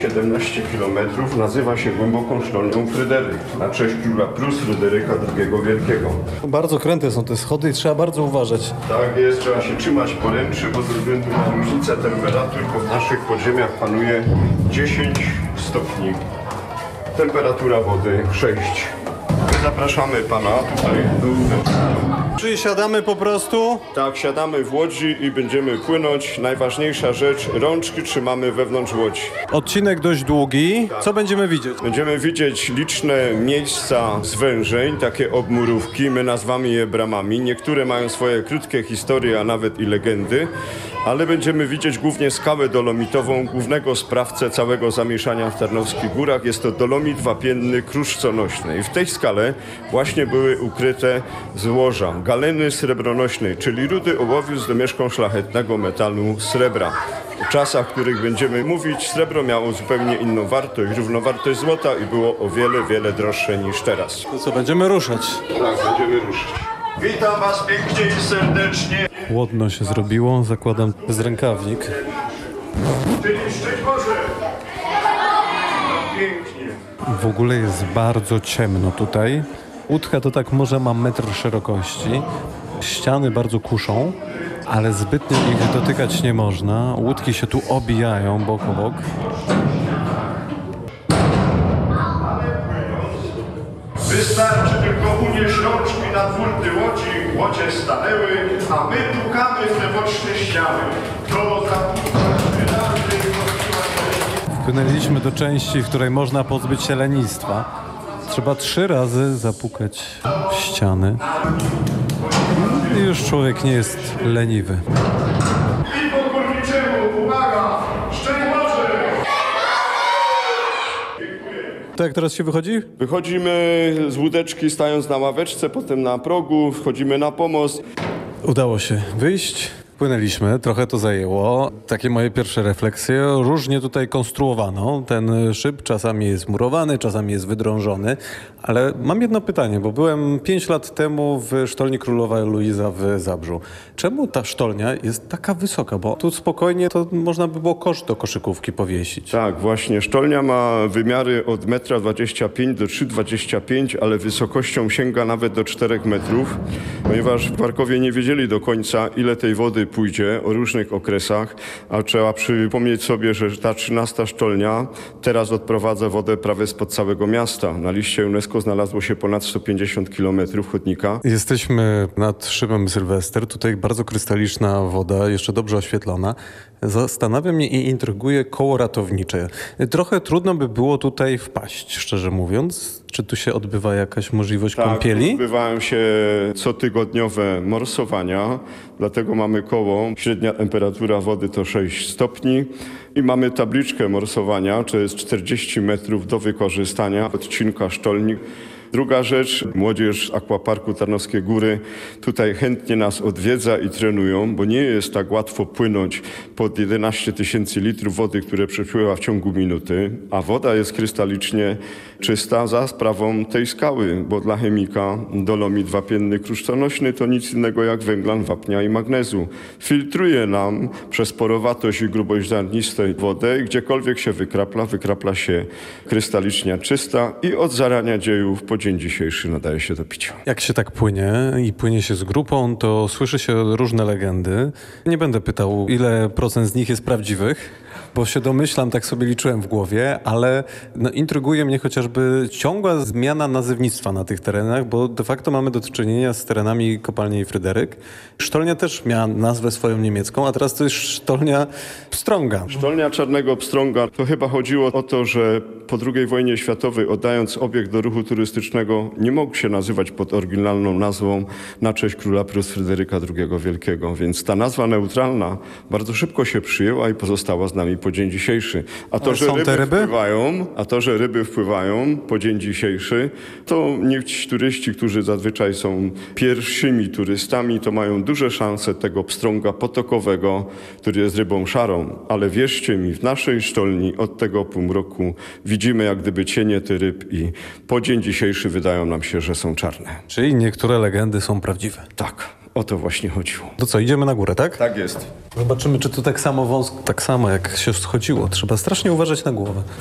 17 km nazywa się głęboką sztolnią Fryderyk, na cześć króla Prus Fryderyka II Wielkiego. Bardzo kręte są te schody i trzeba bardzo uważać. Tak jest, trzeba się trzymać poręczy, bo ze względu na różnicę temperatur, bo w naszych podziemiach panuje 10 stopni. Temperatura wody 6. Zapraszamy pana tutaj do łódeczki. Czyli siadamy po prostu? Tak, siadamy w łodzi i będziemy płynąć. Najważniejsza rzecz, rączki trzymamy wewnątrz łodzi. Odcinek dość długi. Co będziemy widzieć? Będziemy widzieć liczne miejsca zwężeń, takie obmurówki, my nazywamy je bramami. Niektóre mają swoje krótkie historie, a nawet i legendy, ale będziemy widzieć głównie skałę dolomitową, głównego sprawcę całego zamieszania w Tarnowskich Górach. Jest to dolomit wapienny kruszconośny i w tej skale właśnie były ukryte złoża galeny srebronośnej, czyli rudy ołowiu z domieszką szlachetnego metalu srebra. W czasach, w których będziemy mówić, srebro miało zupełnie inną wartość, równowartość złota i było o wiele, wiele droższe niż teraz. To co, będziemy ruszać? Tak, będziemy ruszyć. Witam was pięknie i serdecznie. Chłodno się zrobiło, zakładam z rękawnik. Czyli szczęść Boże. No, pięknie. W ogóle jest bardzo ciemno tutaj. Łódka to tak może ma metr szerokości. Ściany bardzo kuszą, ale zbytnio ich dotykać nie można. Łódki się tu obijają bok o bok. Wystarczy tylko unieść rączki na twórty łodzi, łodzie stanęły, a my pukamy w te boczne ściany. To zapuszczać wyrazy i Wpłynęliśmy do części, w której można pozbyć się lenistwa. Trzeba 3 razy zapukać w ściany. I już człowiek nie jest leniwy. I po górniczemu, uwaga, szczęść Boże! To jak teraz się wychodzi? Wychodzimy z łódeczki, stając na ławeczce, potem na progu, wchodzimy na pomost. Udało się wyjść. Płynęliśmy, trochę to zajęło. Takie moje pierwsze refleksje. Różnie tutaj konstruowano. Ten szyb czasami jest murowany, czasami jest wydrążony. Ale mam jedno pytanie, bo byłem 5 lat temu w sztolni Królowa Luiza w Zabrzu. Czemu ta sztolnia jest taka wysoka? Bo tu spokojnie to można by było kosz do koszykówki powiesić. Tak, właśnie. Sztolnia ma wymiary od 1,25 m do 3,25 m, ale wysokością sięga nawet do 4 metrów, ponieważ w Barkowie nie wiedzieli do końca, ile tej wody pójdzie o różnych okresach, a trzeba przypomnieć sobie, że ta 13 sztolnia teraz odprowadza wodę prawie spod całego miasta. Na liście UNESCO znalazło się ponad 150 km chodnika. Jesteśmy nad szybem Sylwester. Tutaj bardzo krystaliczna woda, jeszcze dobrze oświetlona. Zastanawia mnie i intryguje koło ratownicze. Trochę trudno by było tutaj wpaść, szczerze mówiąc. Czy tu się odbywa jakaś możliwość kąpieli? Odbywają się cotygodniowe morsowania, dlatego mamy koło. Średnia temperatura wody to 6 stopni i mamy tabliczkę morsowania, to jest 40 metrów do wykorzystania odcinka sztolni. Druga rzecz, młodzież Aquaparku Tarnowskie Góry tutaj chętnie nas odwiedza i trenują, bo nie jest tak łatwo płynąć pod 11 000 litrów wody, które przepływa w ciągu minuty, a woda jest krystalicznie czysta za sprawą tej skały, bo dla chemika dolomit wapienny kruszconośny to nic innego jak węglan, wapnia i magnezu. Filtruje nam przez porowatość i grubość ziarnistej wodę i gdziekolwiek się wykrapla się krystalicznie czysta i od zarania dziejów po dzień dzisiejszy nadaje się do picia. Jak się tak płynie i płynie się z grupą, to słyszy się różne legendy. Nie będę pytał, ile procent z nich jest prawdziwych, bo się domyślam, tak sobie liczyłem w głowie, ale intryguje mnie chociażby ciągła zmiana nazewnictwa na tych terenach, bo de facto mamy do czynienia z terenami kopalni Fryderyk. Sztolnia też miała nazwę swoją niemiecką, a teraz to jest sztolnia Pstrąga. Sztolnia Czarnego Pstrąga, to chyba chodziło o to, że po II wojnie światowej, oddając obiekt do ruchu turystycznego, nie mógł się nazywać pod oryginalną nazwą na cześć króla Prus Fryderyka II Wielkiego, więc ta nazwa neutralna bardzo szybko się przyjęła i pozostała z nami po dzień dzisiejszy. A to, że ryby wpływają po dzień dzisiejszy, to nie ci turyści, którzy zazwyczaj są pierwszymi turystami, to mają duże szanse tego pstrąga potokowego, który jest rybą szarą. Ale wierzcie mi, w naszej sztolni od tego półmroku widzimy jak gdyby cienie tych ryb i po dzień dzisiejszy wydają nam się, że są czarne. Czyli niektóre legendy są prawdziwe. Tak. O to właśnie chodziło. To co, idziemy na górę, tak? Tak jest. Zobaczymy, czy to tak samo wąsko, tak samo jak się schodziło. Trzeba strasznie uważać na głowę.